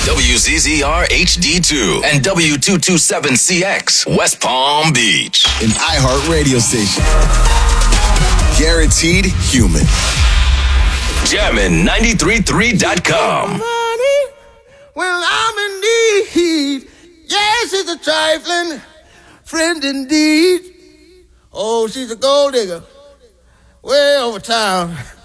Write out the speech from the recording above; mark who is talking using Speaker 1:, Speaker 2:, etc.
Speaker 1: WZZR HD2 and W227CX, West Palm Beach.
Speaker 2: An iHeart radio station. Guaranteed human.
Speaker 1: Jammin'93.3.com.
Speaker 3: Well, I'm in need. Yes, it's a trifling friend indeed. Oh, she's a gold digger way over town.